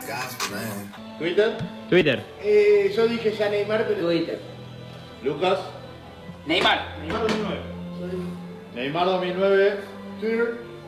¿Twitter? Twitter. Yo dije ya Neymar, pero... Twitter. Lucas. Neymar. Neymar 2009. Twitter.